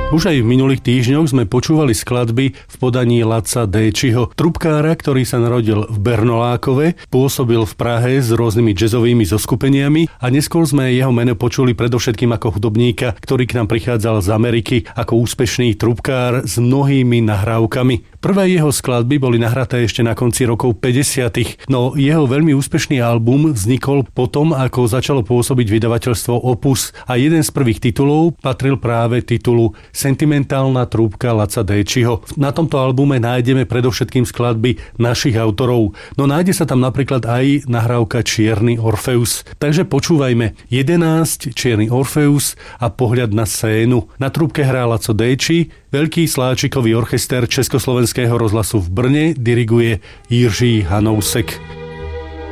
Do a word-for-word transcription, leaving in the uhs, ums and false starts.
Už aj v minulých týždňoch sme počúvali skladby v podaní Laca Déčiho, trubkára, ktorý sa narodil v Bernolákove, pôsobil v Prahe s rôznymi jazzovými zoskupeniami a neskôr sme jeho meno počuli predovšetkým ako hudobníka, ktorý k nám prichádzal z Ameriky ako úspešný trubkár s mnohými nahrávkami. Prvé jeho skladby boli nahraté ešte na konci rokov päťdesiatych, no jeho veľmi úspešný album vznikol potom, ako začalo pôsobiť vydavateľstvo Opus a jeden z prvých titulov patril práve titulu Sentimentálna trúbka Laca Déčiho. Na tomto albume nájdeme predovšetkým skladby našich autorov, no nájde sa tam napríklad aj nahrávka Čierny Orfeus. Takže počúvajme jedenásť Čierny Orfeus a Pohľad na scénu. Na trúbke hrá Laco Déči, veľký sláčikový orchester Československého rozhlasu v Brne diriguje Jiří Hanousek.